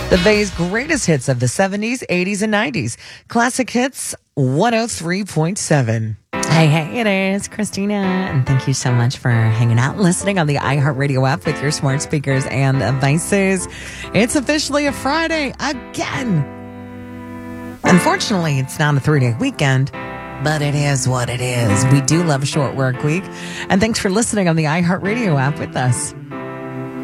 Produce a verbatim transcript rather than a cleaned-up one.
The Bay's greatest hits of the seventies, eighties, and nineties. Classic Hits one oh three point seven. Hey, hey, it is Christina, and thank you so much for hanging out and listening on the iHeartRadio app with your smart speakers and devices. It's officially a Friday again. Unfortunately, it's not a three-day weekend, but it is what it is. We do love a short work week, and thanks for listening on the iHeartRadio app with us.